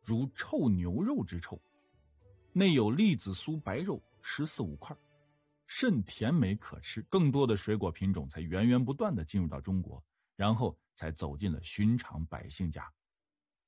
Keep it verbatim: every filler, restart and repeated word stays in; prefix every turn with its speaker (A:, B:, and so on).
A: 如臭牛肉之臭，内有栗子酥白肉十四五块，甚甜美可吃。更多的水果品种才源源不断的进入到中国，然后才走进了寻常百姓家。